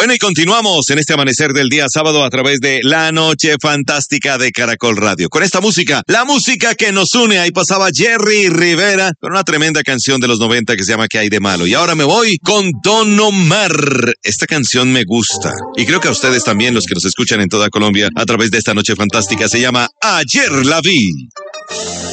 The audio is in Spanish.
Bueno, y continuamos en este amanecer del día sábado a través de La Noche Fantástica de Caracol Radio. Con esta música, la música que nos une. Ahí pasaba Jerry Rivera con una tremenda canción de los 90 que se llama ¿Qué hay de malo? Y ahora me voy con Don Omar. Esta canción me gusta. Y creo que a ustedes también, los que nos escuchan en toda Colombia a través de esta Noche Fantástica, se llama Ayer la vi.